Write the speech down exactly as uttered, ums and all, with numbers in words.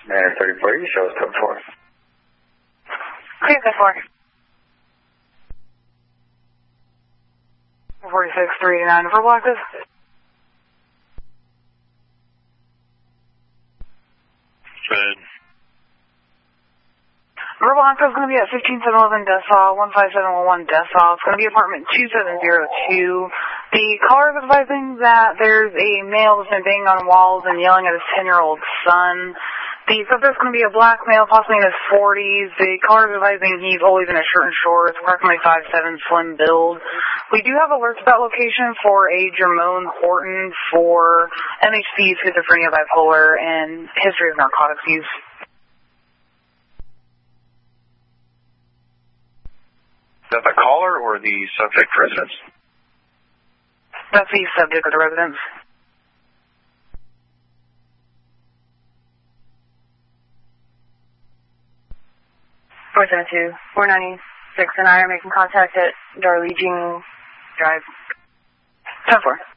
And thirty-four, you show us code four. Okay, code four. forty-six, three eighty-nine for Blackwood. Fed. Verbal Honko is going to be at fifteen seven eleven Decile, one five seven one one Decile. It's going to be apartment two seven zero two. The caller is advising that there's a male that's been banging on walls and yelling at his ten-year-old son. The subject's going to be a black male, possibly in his forties. The caller is advising he's always in a shirt and shorts, approximately five seven, slim build. We do have alerts about location for a Jermone Horton for M H C, schizophrenia, bipolar, and history of narcotics use. Is that the caller or the subject residence? That's the subject of the residence. four seven two, four ninety-six and I are making contact at Darjeeling Drive. ten four.